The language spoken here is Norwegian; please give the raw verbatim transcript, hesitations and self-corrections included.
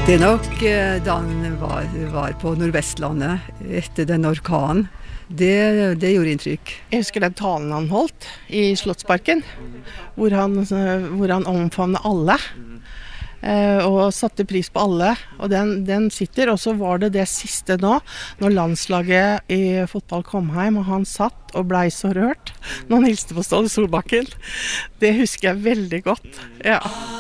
Det er nok eh, da han var, var på Nordvestlandet etter den orkanen. Det, det gjorde inntrykk. Jeg husker den talen han holdt i Slottsparken, hvor han, hvor han omfavnet alle. Eh, og satte pris på alle, og den, den sitter. Og så var det det siste nå, når landslaget i fotball kom hjem, og han satt og ble så rørt når han hilste på Ståle Solbakken. Det husker jeg veldig godt, ja.